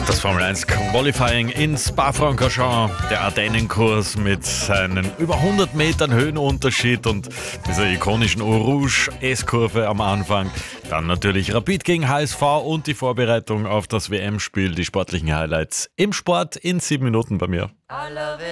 Das Formel 1 Qualifying in Spa-Francorchamps, der Ardennenkurs mit seinen über 100 Metern Höhenunterschied und dieser ikonischen Eau Rouge S-Kurve am Anfang. Dann natürlich Rapid gegen HSV und die Vorbereitung auf das WM-Spiel, die sportlichen Highlights im Sport in 7 Minuten bei mir.